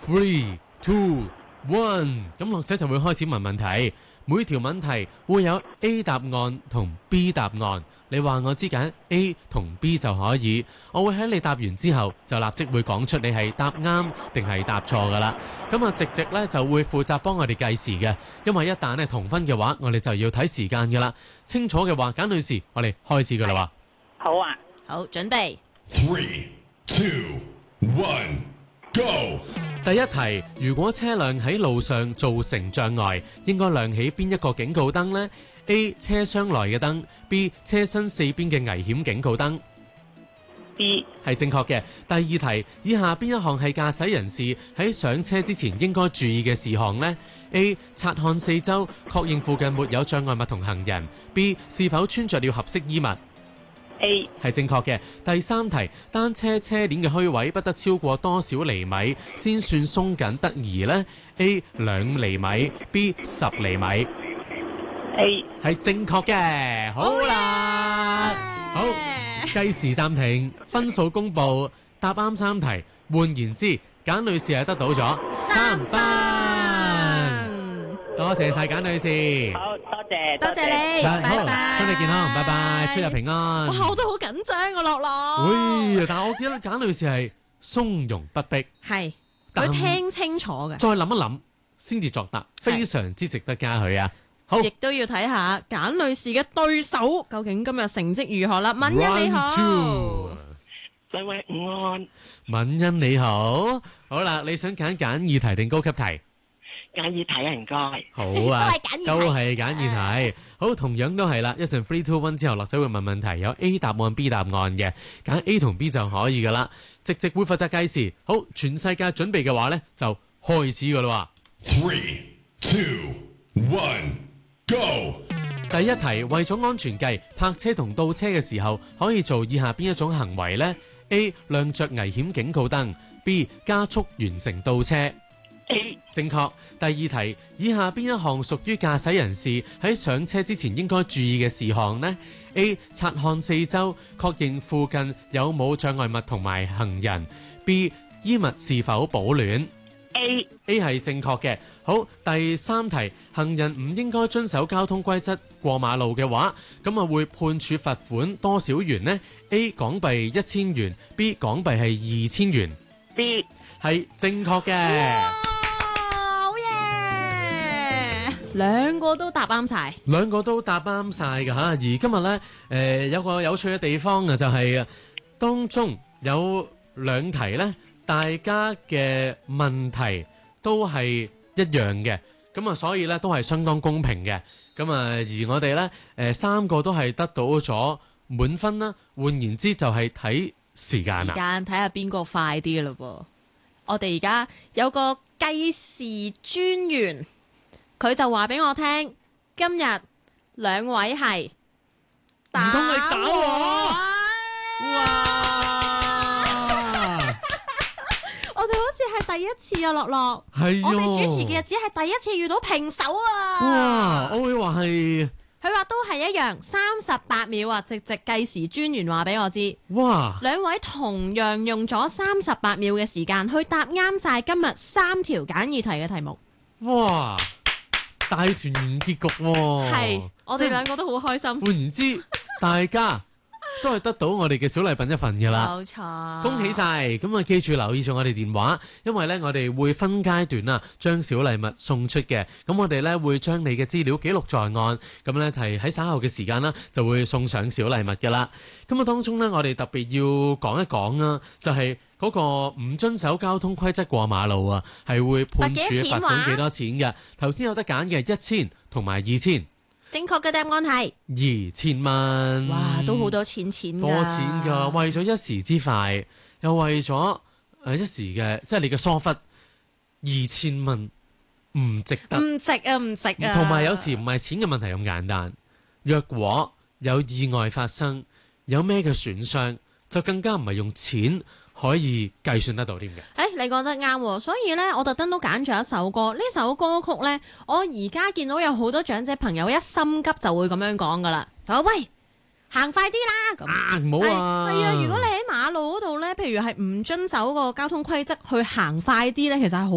3、2、1，咁樂仔就會開始問問題。每條問題會有 A 答案同 B 答案，你話我知揀 A 同 B 就可以。我會喺你答完之後就立即會講出你係答啱定係答錯噶啦。咁啊，直呢就會負責幫我哋計時嘅，因為一旦呢同分嘅話，我哋就要睇時間噶啦。清楚嘅話，簡女士，我哋開始噶啦喎。 好啊， 好，準備。 3、2、1, go！ 第一題，如果車輛喺路上造成障礙，應該亮起邊一個警告燈呢？ A 車廂內嘅燈， B 車身四邊嘅危險警告燈。 B 係正確嘅。第二題，以下邊一項係駕駛人士喺上車之前應該注意嘅事項呢？ A 察看四周，確認附近沒有障礙物同行人。 B 是否穿着了合適衣物。 A 係正確嘅。第三題，單車車鏈嘅虛位不得超過多少厘米先算鬆緊得宜呢？ A 2厘米， B 10厘米。 A 係正確嘅。好啦，好，計時暫停，分數公佈，答啱3題，換言之，簡女士係得到咗3分。多謝晒簡女士。 好多謝多謝你， 好， 拜拜， 身體健康，拜拜，出入平安。 哇，我都好緊張啊，樂樂。 喂，但係我記得簡女士係從容不迫， 係但佢聽清楚嘅， 再諗一諗先至作答，非常之值得嘉許啊！好， 亦都要睇下簡女士嘅對手究竟今日成績如何啦。敏欣你好， Round two 兩位午安， 敏欣你好，好啦，你想揀簡易題定高級題？ 簡易睇啊，唔該。 好啊， 都係簡易題都係簡易題。好，同樣都係啦。一陣 3、2、1之後，樂仔會問問題，有 A 答案、B 答案嘅，揀 A 同 B 就可以噶啦。直會負責計時。好，全世界準備嘅話呢，就開始噶啦。 3、2、1, go！ 第一題，為咗安全計，泊車同倒車嘅時候可以做以下邊一種行為呢？ A 亮着危險警告燈， B 加速完成倒車。 A 正確。第二題，以下邊一項屬於駕駛人士喺上車之前應該注意嘅事項呢？ A 察看四周，確認附近有冇障礙物同埋行人。 B 衣物是否保暖。 A 係正確嘅。好，第三題，行人唔應該遵守交通規則過馬路嘅話，咁啊會判處罰款多少元呢？ A 港幣1000元， B 港幣係2000元。 B 係正確嘅。 好嘢，兩個都答啱晒。 兩個都答啱晒㗎吓，而今日呢，有個有趣嘅地方啊，就係當中有兩題呢，大家嘅問題都係一樣嘅，咁啊，所以呢都係相當公平嘅。咁啊，而我哋呢，三個都係得到咗滿分啦。換言之，就係睇時間啦。 時間睇下邊個快啲咯噃。我哋而家有個計時專員，佢就話俾我聽，今日兩位係唔通你打我？哇！ 我哋好似係第一次啊，樂樂。 係我哋主持嘅日子係第一次遇到平手啊！ 哇！我會話係。 佢話都係一樣，38秒啊！直計時專員話俾我知， 哇！ 兩位同樣用咗38秒嘅時間去答啱晒今日3條簡易題嘅題目。 哇！大團圓結局喎。 係，我哋兩個都好開心。 換言之，大家都係得到我哋嘅小禮品一份㗎啦。 冇錯， 恭喜晒！咁啊，記住留意住我哋電話，因為呢，我哋會分階段啊，將小禮物送出嘅。咁我哋呢，會將你嘅資料記錄在案，咁呢，係喺稍後嘅時間啦，就會送上小禮物㗎啦。咁啊，當中呢，我哋特別要講一講啊，就係嗰個唔遵守交通規則過馬路啊，係會判處罰款幾多錢嘅。頭先有得揀嘅1000同埋2000。 正確嘅答案係 2000蚊， 哇，都好多錢㗎， 多錢㗎，為咗一時之快，又為咗一時嘅，即係你嘅疏忽，2000蚊唔值得， 唔值啊，唔值啊！ 同埋有時唔係錢嘅問題咁簡單，若果有意外發生，有咩嘅損傷，就更加唔係用錢可以計算得到添嘅。 你講得啱喎，所以呢，我特登都揀咗一首歌。呢首歌曲呢，我而家見到有好多長者朋友一心急就會咁樣講噶啦。喂，行快啲啦！咁唔好啊！ 係啊，如果你喺馬路嗰度呢，譬如係唔遵守個交通規則去行快啲呢，其實係好